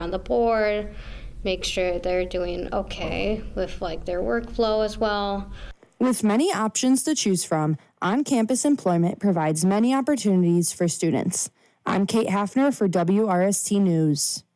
on the board, make sure they're doing okay with like their workflow as well. With many options to choose from, on-campus employment provides many opportunities for students. I'm Kate Hafner for WRST News.